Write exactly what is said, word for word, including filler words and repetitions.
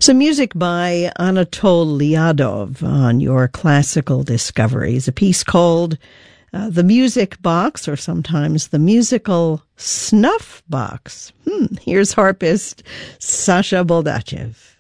Some music by Anatol Liadov on your classical discoveries. A piece called uh, The Music Box, or sometimes The Musical Snuff Box. Hmm, here's harpist Sasha Boldachev.